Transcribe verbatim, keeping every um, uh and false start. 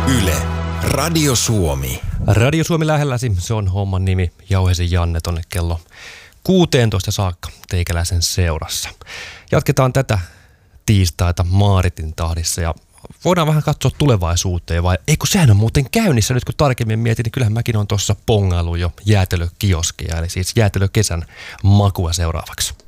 Yle, Radio Suomi. Radio Suomi lähelläsi, se on homman nimi. Jauhesin Janne tonne kello kuusitoista saakka teikäläisen seurassa. Jatketaan tätä tiistaita Maaritin tahdissa ja voidaan vähän katsoa tulevaisuuteen, vai eikö sehän on muuten käynnissä nyt kun tarkemmin mietin, niin kyllähän mäkin on tuossa pongailu jo jäätelökioskeja, eli siis jäätelökesän makua seuraavaksi.